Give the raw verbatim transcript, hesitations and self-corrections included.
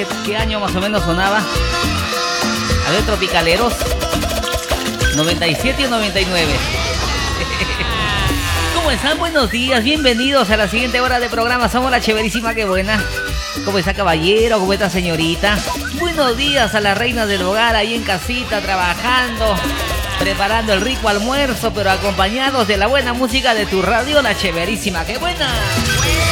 qué, qué año más o menos sonaba. A ver, Tropicaleros. noventa y siete o noventa y nueve. ¿Cómo están? Buenos días, bienvenidos a la siguiente hora de programa. Somos la Chéverísima, qué buena. ¿Cómo está, caballero? ¿Cómo está, señorita? Buenos días a la reina del hogar ahí en casita, trabajando, preparando el rico almuerzo, pero acompañados de la buena música de tu radio, la Chéverísima, qué buena.